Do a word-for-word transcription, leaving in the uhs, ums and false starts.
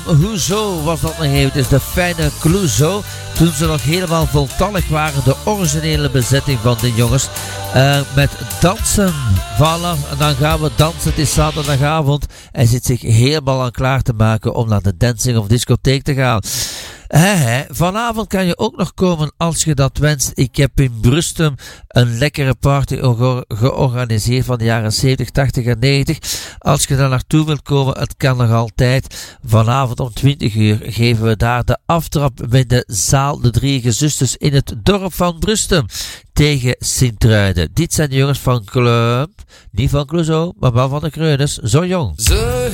Hoezo was dat nog even? Dus de fijne Clouseau. Toen ze nog helemaal voltallig waren. De originele bezetting van de jongens. Uh, met dansen. Voilà. En dan gaan we dansen. Het is zaterdagavond. Hij zit zich helemaal aan klaar te maken om naar de dancing of discotheek te gaan. He, he. Vanavond kan je ook nog komen als je dat wenst. Ik heb in Brustem een lekkere party ge- georganiseerd van de jaren zeventig, tachtig en negentig. Als je daar naartoe wilt komen, het kan nog altijd. Vanavond om twintig uur geven we daar de aftrap bij de zaal De Drie Gezusters in het dorp van Brustem tegen Sint-Truiden. Dit zijn de jongens van Club, niet van Clouseau, maar wel van de Kreuners, zo jong. Zo